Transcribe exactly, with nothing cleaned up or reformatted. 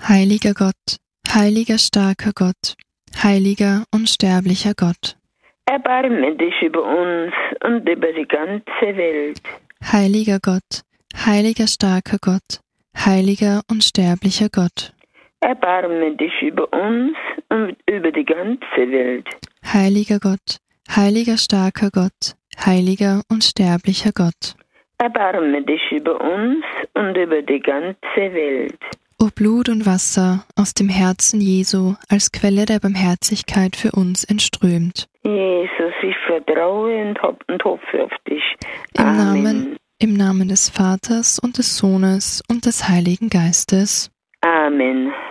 Heiliger Gott, heiliger starker Gott, heiliger unsterblicher Gott. Erbarme dich über uns und über die ganze Welt. Heiliger Gott, heiliger starker Gott, heiliger unsterblicher Gott. Erbarme dich über uns und über die ganze Welt. Heiliger Gott, heiliger starker Gott, heiliger unsterblicher Gott. Erbarme dich über uns und über die ganze Welt. O Blut und Wasser aus dem Herzen Jesu als Quelle der Barmherzigkeit für uns entströmt. Jesus, ich vertraue und, hoff und hoffe auf dich. Im Amen. Namen, im Namen des Vaters und des Sohnes und des Heiligen Geistes. Amen.